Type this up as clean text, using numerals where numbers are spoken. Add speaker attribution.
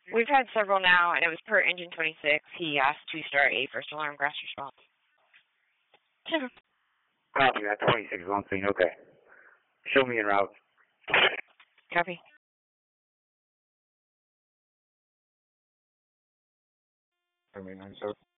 Speaker 1: We've had several now, and it was per engine 26. He asked to start a first alarm grass response.
Speaker 2: Copy that, 26 is on scene, okay. Show me en route.
Speaker 1: Copy.
Speaker 2: I mean,